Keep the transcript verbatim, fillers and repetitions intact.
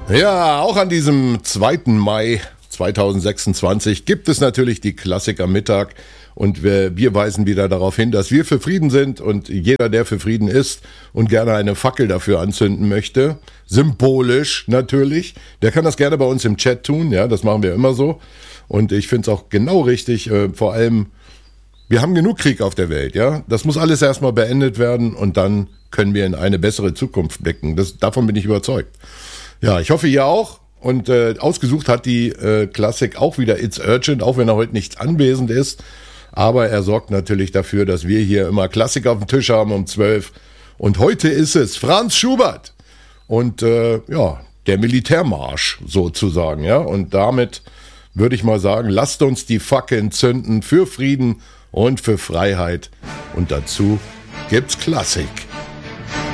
Ja, auch an diesem zweiten Mai zweitausendsechsundzwanzig gibt es natürlich die Klassiker Mittag und wir, wir weisen wieder darauf hin, dass wir für Frieden sind und jeder, der für Frieden ist und gerne eine Fackel dafür anzünden möchte, symbolisch natürlich, der kann das gerne bei uns im Chat tun, ja, das machen wir immer so und ich finde es auch genau richtig, äh, vor allem, wir haben genug Krieg auf der Welt, ja, das muss alles erstmal beendet werden und dann können wir in eine bessere Zukunft blicken, das, davon bin ich überzeugt. Ja, ich hoffe, ihr auch. Und äh, ausgesucht hat die äh, Klassik auch wieder It's Urgent, auch wenn er heute nicht anwesend ist. Aber er sorgt natürlich dafür, dass wir hier immer Klassik auf dem Tisch haben um zwölf. Und heute ist es Franz Schubert. Und äh, ja, der Militärmarsch sozusagen. Ja. Und damit würde ich mal sagen, lasst uns die Fackeln zünden für Frieden und für Freiheit. Und dazu gibt's Klassik.